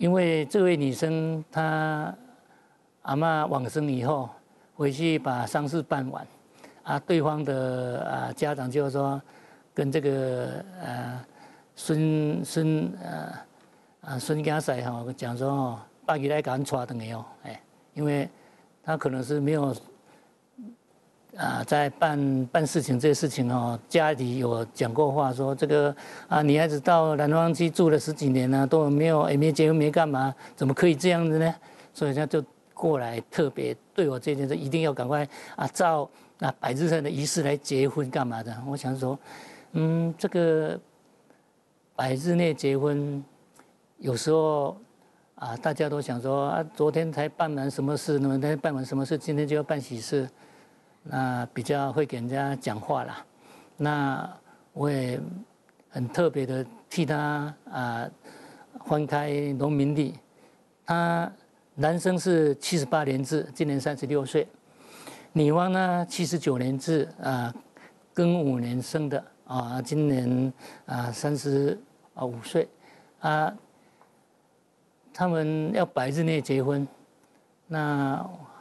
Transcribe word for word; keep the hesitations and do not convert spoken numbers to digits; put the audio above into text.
因为这位女生她阿嬷往生以后，回去把丧事办完，啊，对方的啊家长就说跟这个呃孙孙呃啊孙家婿哈讲说哦，八月来赶抓等于哦，哎，因为他可能是没有。啊，在办办事情这些事情哦，家里有讲过话说这个啊，女孩子到南方去住了十几年了，都没有也没结婚没干嘛，怎么可以这样子呢？所以他就过来特别对我这件事一定要赶快啊，照啊百日上的仪式来结婚干嘛的？我想说，嗯，这个百日内结婚，有时候啊，大家都想说啊，昨天才办完什么事，那么天办完什么事，今天就要办喜事。那比较会给人家讲话啦，那我也很特别的替他啊翻开农民历，他男生是七十八年制，今年三十六岁，女方呢七十九年制啊，庚午年生的啊，今年啊三十啊五岁啊，他们要百日内结婚，那。